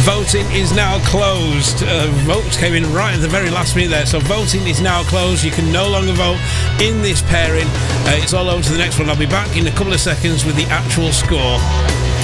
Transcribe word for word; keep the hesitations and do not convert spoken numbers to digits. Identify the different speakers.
Speaker 1: Voting is now closed. Uh, votes came in right at the very last minute there, so voting is now closed. You can no longer vote in this pairing. Uh, it's all over to the next one. I'll be back in a couple of seconds with the actual score.